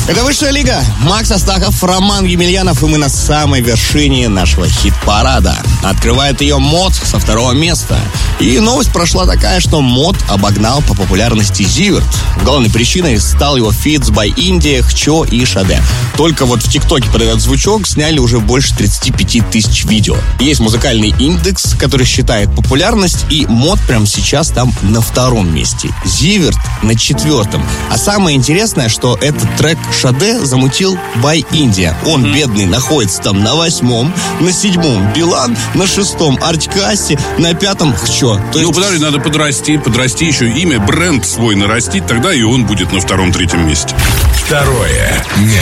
Это «Высшая лига». Макс Астахов, Роман Емельянов, и мы на самой вершине нашего хит-парада. Открывает ее МОД со 2-го места. И новость прошла такая, что МОД обогнал по популярности Зиверт. Главной причиной стал его фит с By India, Хчо и Шаде. Только вот в ТикТоке под этот звучок сняли уже больше 35 тысяч видео. Есть музыкальный индекс, который считает популярность, и МОД прямо сейчас там на 2-м месте. Зиверт на 4-м. А самое интересное, что этот трек Шаде замутил By India. Он, бедный, находится там на 8-м, на 7-м Билан, на 6-м Артик и Асти, на 5-м Хчо. Подожди, надо подрасти еще имя, бренд свой нарастить, тогда и он будет на 2-м, 3-м месте. 2-е место.